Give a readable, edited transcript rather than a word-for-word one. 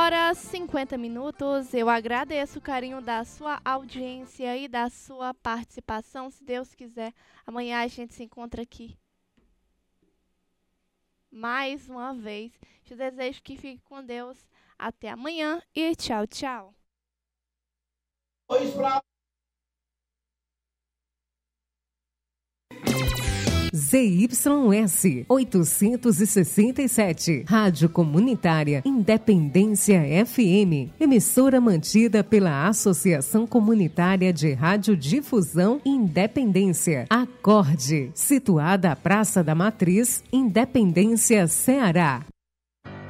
horas 50 minutos. Eu agradeço o carinho da sua audiência e da sua participação. Se Deus quiser, amanhã a gente se encontra aqui mais uma vez. Te desejo que fique com Deus. Até amanhã e tchau, tchau. ZYS 867, Rádio Comunitária Independência FM, emissora mantida pela Associação Comunitária de Radiodifusão Independência, Acorde, situada à Praça da Matriz, Independência, Ceará.